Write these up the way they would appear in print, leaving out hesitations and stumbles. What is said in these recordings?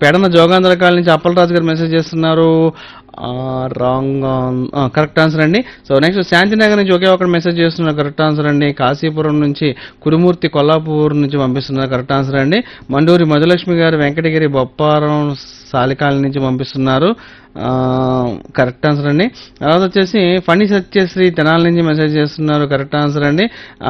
పెడన జోగాంధ్రకాల నుంచి అప్పలరాజు గారు మెసేజ్ చేస్తున్నారు. రాంగ్, కరెక్ట్ ఆన్సర్ అండి. సో నెక్స్ట్ శాంతినగర్ నుంచి ఒకే ఒకటి మెసేజ్ చేస్తున్నారు, కరెక్ట్ ఆన్సర్ అండి. కాశీపురం నుంచి కురుమూర్తి కొల్లాపూర్ నుంచి పంపిస్తున్నారు, కరెక్ట్ ఆన్సర్ అండి. మండూరి మధులక్ష్మి గారు వెంకటగిరి బొప్పారం సాలికాల నుంచి పంపిస్తున్నారు, కరెక్ట్ ఆన్సర్ అండి. తర్వాత వచ్చేసి ఫణి సత్యశ్రీ తెనాల నుంచి మెసేజ్ చేస్తున్నారు, కరెక్ట్ ఆన్సర్ అండి.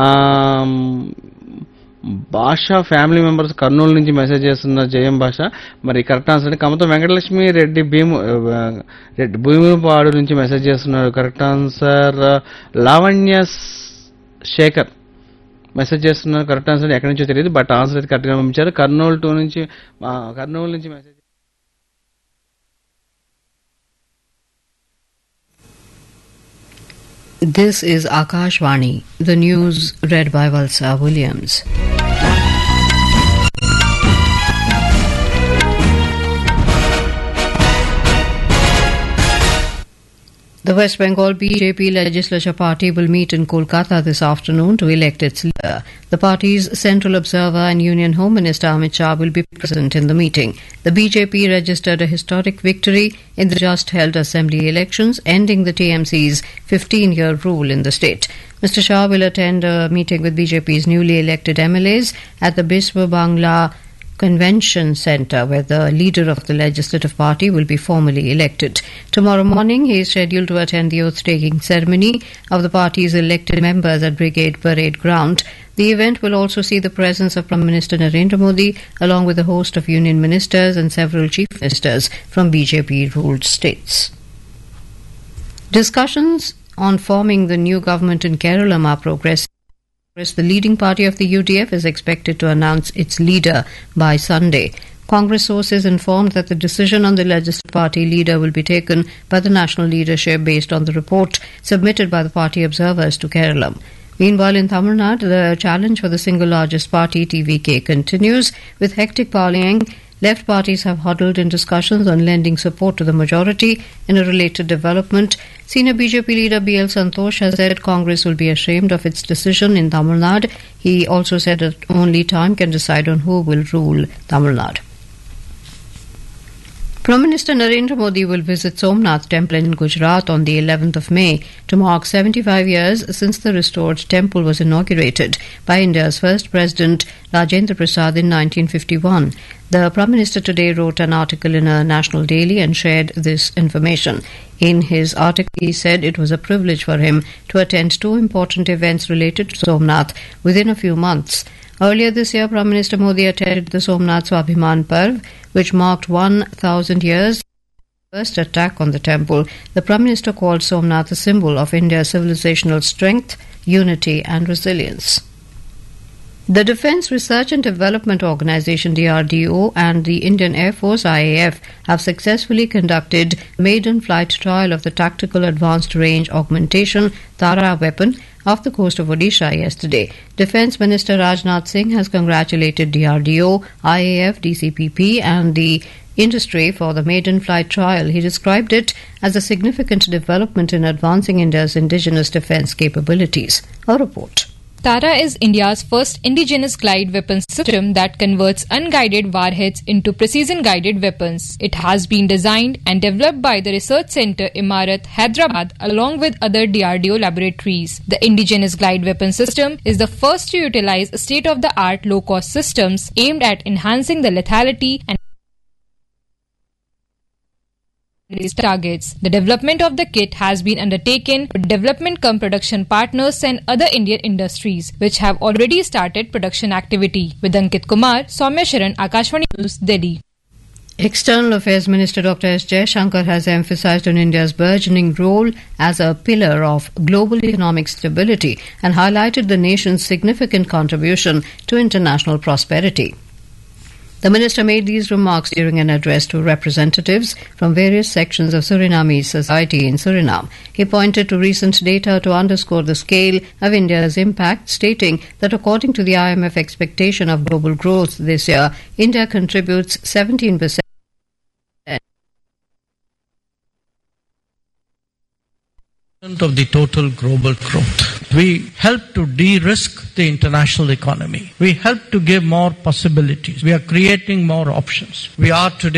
భాష ఫ్యామిలీ మెంబర్స్ కర్నూలు నుంచి మెసేజ్ చేస్తున్నారు, జయం భాష, మరి కరెక్ట్ ఆన్సర్ అండి. కమతం వెంకటలక్ష్మి రెడ్డి భూమిపాడు నుంచి మెసేజ్ చేస్తున్నారు, correct answer. Lavanya Shekhar message చేస్తున్నారు, కరెక్ట్ ఆన్సర్. ఎక్కడి నుంచో తెలియదు, బట్ ఆన్సర్ అయితే కరెక్ట్గా పంపించారు. కర్నూలు నుంచి message. This is Akashvani, the news read by Valsa Williams. The West Bengal BJP Legislature Party will meet in Kolkata this afternoon to elect its leader. The party's Central Observer and Union Home Minister Amit Shah will be present in the meeting. The BJP registered a historic victory in the just-held assembly elections, ending the TMC's 15-year rule in the state. Mr. Shah will attend a meeting with BJP's newly elected MLAs at the Biswa Bangla Convention Centre, where the leader of the Legislative Party will be formally elected. Tomorrow morning, he is scheduled to attend the oath-taking ceremony of the party's elected members at Brigade Parade Ground. The event will also see the presence of Prime Minister Narendra Modi, along with a host of union ministers and several chief ministers from BJP-ruled states. Discussions on forming the new government in Kerala are progressing. The leading party of the UDF is expected to announce its leader by Sunday. Congress sources informed that the decision on the Legislative Party leader will be taken by the national leadership based on the report submitted by the party observers to Kerala. Meanwhile, in Tamil Nadu, the challenge for the single largest party, TVK, continues. With hectic parleying, left parties have huddled in discussions on lending support to the majority. In a related development, senior BJP leader B.L. Santosh has said Congress will be ashamed of its decision in Tamil Nadu. He also said that only time can decide on who will rule Tamil Nadu. Prime Minister Narendra Modi will visit Somnath Temple in Gujarat on the 11th of May to mark 75 years since the restored temple was inaugurated by India's first President Rajendra Prasad in 1951. The Prime Minister today wrote an article in a national daily and shared this information. In his article, he said it was a privilege for him to attend two important events related to Somnath within a few months. Earlier this year, Prime Minister Modi attended the Somnath Swabhiman Parv, which marked 1,000 years of the first attack on the temple. The Prime Minister called Somnath a symbol of India's civilizational strength, unity and resilience. The Defence Research and Development Organisation DRDO and the Indian Air Force IAF have successfully conducted maiden flight trial of the Tactical Advanced Range Augmentation Tara weapon off the coast of Odisha yesterday. Defence Minister Rajnath Singh has congratulated DRDO, IAF, DCPP and the industry for the maiden flight trial. He described it as a significant development in advancing India's indigenous defence capabilities. A report. Tara is India's first indigenous glide weapon system that converts unguided warheads into precision-guided weapons. It has been designed and developed by the Research Centre Imarat, Hyderabad, along with other DRDO laboratories. The indigenous glide weapon system is the first to utilize state-of-the-art low-cost systems aimed at enhancing the lethality and targets. The development of the kit has been undertaken with development production partners and other Indian industries, which have already started production activity. With Ankit Kumar, Soumya Sharan, Akashvani News, Delhi. External Affairs Minister Dr. S. Jaishankar has emphasized on India's burgeoning role as a pillar of global economic stability and highlighted the nation's significant contribution to international prosperity. The minister made these remarks during an address to representatives from various sections of Surinamese society in Suriname. He pointed to recent data to underscore the scale of India's impact, stating that according to the IMF expectation of global growth this year, India contributes 17% of the total global growth. We help to de-risk the international economy. We help to give more possibilities. We are creating more options. We are today